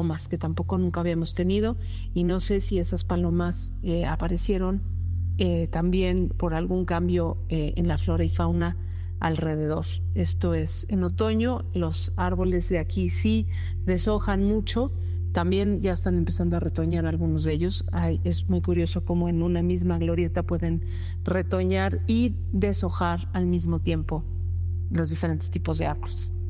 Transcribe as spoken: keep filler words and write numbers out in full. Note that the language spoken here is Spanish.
palomas, que tampoco nunca habíamos tenido, y no sé si esas palomas eh, aparecieron eh, también por algún cambio eh, en la flora y fauna alrededor. Esto es, en otoño los árboles de aquí sí deshojan mucho, también ya están empezando a retoñar algunos de ellos. Ay, es muy curioso cómo en una misma glorieta pueden retoñar y deshojar al mismo tiempo los diferentes tipos de árboles.